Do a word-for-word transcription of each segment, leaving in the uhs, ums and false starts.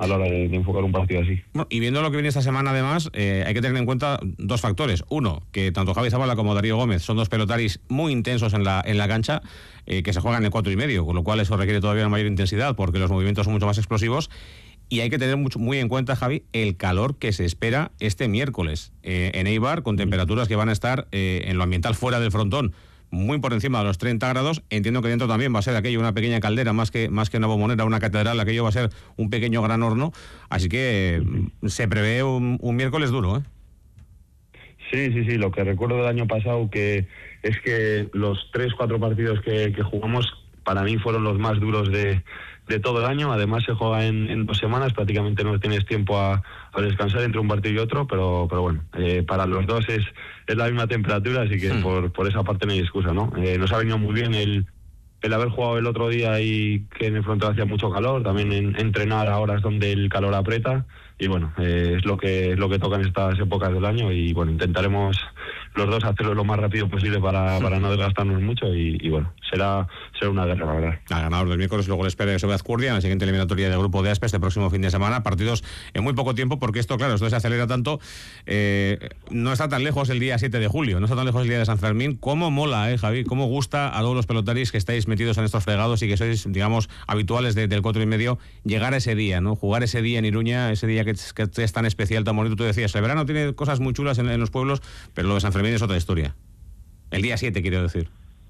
a la hora de, de enfocar un partido así. Bueno, y viendo lo que viene esta semana, además, eh, hay que tener en cuenta dos factores. Uno, que tanto Javi Zabala como Darío Gómez son dos pelotaris muy intensos en la, en la cancha, eh, que se juegan en el cuatro y medio, con lo cual eso requiere todavía una mayor intensidad, porque los movimientos son mucho más explosivos. Y hay que tener mucho, muy en cuenta, Javi, el calor que se espera este miércoles eh, en Eibar, con temperaturas que van a estar eh, en lo ambiental fuera del frontón, muy por encima de los treinta grados. Entiendo que dentro también va a ser aquello una pequeña caldera, más que más que una bombonera, una catedral, aquello va a ser un pequeño gran horno. Así que eh, se prevé un, un miércoles duro, ¿eh? Sí, sí, sí. Lo que recuerdo del año pasado que es que los tres, cuatro partidos que, que jugamos, para mí fueron los más duros de, de todo el año. Además se juega en, en dos semanas, prácticamente no tienes tiempo a, a descansar entre un partido y otro, pero pero bueno, eh, para los dos es, es la misma temperatura, así que mm. por, por esa parte no hay excusa, ¿no? Eh, nos ha venido muy bien el, el haber jugado el otro día y que en el frontón hacía mucho calor, también en, entrenar a horas donde el calor aprieta, y bueno, eh, es lo que es lo que toca en estas épocas del año, y bueno, intentaremos los dos hacerlo lo más rápido posible para, para no desgastarnos mucho, y, y bueno, será será una guerra, la verdad. Al ganador del miércoles luego le espera Sobeaz Kurdia en la siguiente eliminatoria del grupo de Aspe este próximo fin de semana, partidos en muy poco tiempo, porque esto, claro, esto se acelera tanto, eh, no está tan lejos el día siete de julio, no está tan lejos el día de San Fermín. ¿Cómo mola, eh, Javi? ¿Cómo gusta a todos los pelotaris que estáis metidos en estos fregados y que sois, digamos, habituales de, del cuatro y medio, llegar a ese día, ¿no? Jugar ese día en Iruña, ese día que es, que es tan especial, tan bonito. Tú decías, el verano tiene cosas muy chulas en, en los pueblos, pero lo de San Fermín es otra historia. El día siete, quiero decir.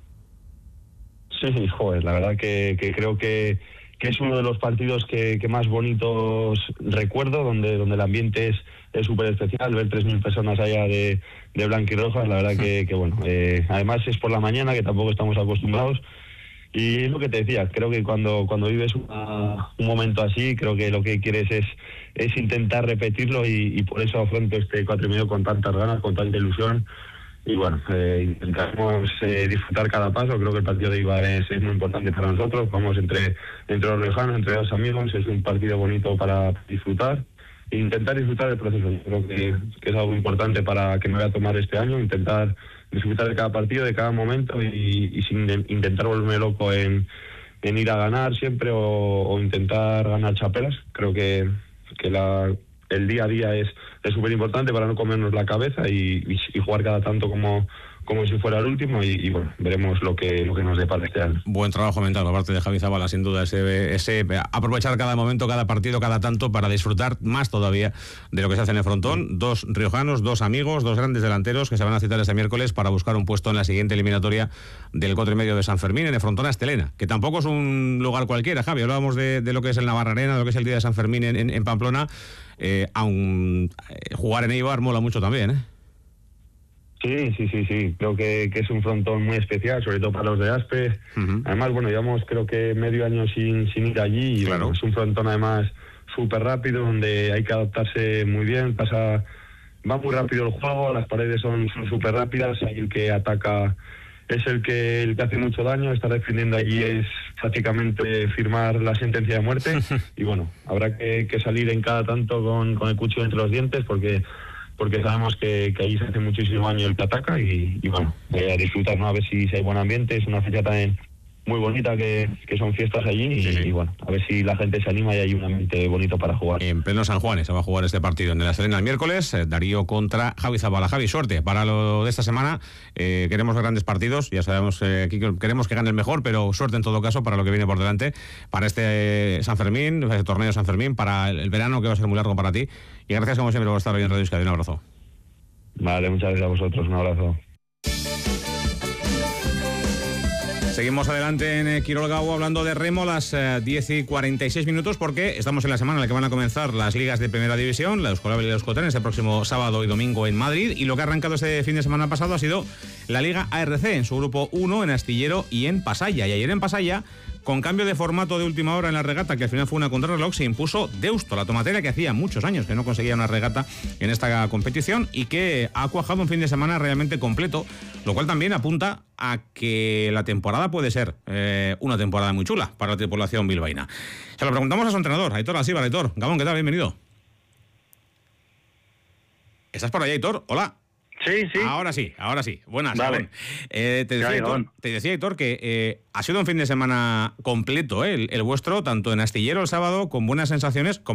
Sí, joder, la verdad que, que creo que, que es uno de los partidos que, que más bonitos recuerdo, donde donde el ambiente es es súper especial, ver tres mil personas allá de, de blanquirrojas, la verdad que, que bueno, eh, además es por la mañana, que tampoco estamos acostumbrados, y es lo que te decía, creo que cuando cuando vives una, un momento así, creo que lo que quieres es es intentar repetirlo, y, y por eso afronto este cuatro y medio con tantas ganas, con tanta ilusión. Y bueno, eh, intentaremos eh, disfrutar cada paso. Creo que el partido de Eibar es, es muy importante para nosotros. Vamos entre entre los riojanos, entre los amigos. Es un partido bonito para disfrutar e intentar disfrutar del proceso. Yo creo que, que es algo importante para que me voy a tomar este año. Intentar disfrutar de cada partido, de cada momento, y, y sin de, intentar volverme loco en, en ir a ganar siempre o, o intentar ganar chapelas. Creo que, que la... el día a día es es súper importante para no comernos la cabeza y, y, y jugar cada tanto como como si fuera el último, y, y bueno, veremos lo que lo que nos depara este año. Buen trabajo mental por parte de Javi Zabala, sin duda, ese, ese aprovechar cada momento, cada partido, cada tanto para disfrutar más todavía de lo que se hace en el frontón. Sí. Dos riojanos, dos amigos, dos grandes delanteros que se van a citar este miércoles para buscar un puesto en la siguiente eliminatoria del cuatro y medio de San Fermín en el frontón Astelena, que tampoco es un lugar cualquiera, Javi. Hablábamos de, de lo que es el Navarra Arena, de lo que es el día de San Fermín en, en, en Pamplona. Eh, aun eh, jugar en Eibar mola mucho también, ¿eh? Sí, sí, sí, sí. Creo que, que es un frontón muy especial, sobre todo para los de Aspe. Uh-huh. Además, bueno, llevamos creo que medio año sin, sin ir allí. Y claro. Bueno, es un frontón además súper rápido, donde hay que adaptarse muy bien. Pasa, va muy rápido el juego, las paredes son súper rápidas. Ahí el que ataca es el que, el que hace mucho daño. Estar defendiendo allí es prácticamente firmar la sentencia de muerte. Y bueno, habrá que, que salir en cada tanto con, con el cuchillo entre los dientes, porque... porque sabemos que, que allí se hace muchísimo daño el que ataca, y, y bueno, eh, a disfrutar, ¿no? A ver si, si hay buen ambiente. Es una fecha también muy bonita, que, que son fiestas allí, y, sí. y bueno, a ver si la gente se anima y hay un ambiente bonito para jugar. En pleno San Juan se va a jugar este partido en el Astelena el miércoles, eh, Darío contra Javi Zabala. Javi, suerte para lo de esta semana. Eh, queremos grandes partidos, ya sabemos eh, que queremos que gane el mejor, pero suerte en todo caso para lo que viene por delante, para este eh, San Fermín, este torneo San Fermín, para el, el verano, que va a ser muy largo para ti. Y gracias como siempre por estar hoy en Radio Euskadi. Un abrazo. Vale, muchas gracias a vosotros. Un abrazo. Seguimos adelante en Quirol Gau hablando de remo a las eh, diez y cuarenta y seis minutos, porque estamos en la semana en la que van a comenzar las ligas de primera división, la Euskolabel y la Euskotren, este próximo sábado y domingo en Madrid, y lo que ha arrancado este fin de semana pasado ha sido la Liga A R C en su grupo uno en Astillero y en Pasaya. Y ayer en Pasaya, con cambio de formato de última hora en la regata, que al final fue una contrarreloj, se impuso Deusto, la tomatera que hacía muchos años que no conseguía una regata en esta competición y que ha cuajado un fin de semana realmente completo, lo cual también apunta a que la temporada puede ser eh, una temporada muy chula para la tripulación bilbaína. Se lo preguntamos a su entrenador, Aitor Asíbar. Aitor, Gabón, ¿qué tal? Bienvenido. ¿Estás por ahí, Aitor? Hola. Sí, sí. Ahora sí, ahora sí. Buenas. Vale. Eh, te, decía, Aitor, te decía, Aitor, que eh, ha sido un fin de semana completo, eh, el, el vuestro, tanto en Astillero el sábado, con buenas sensaciones,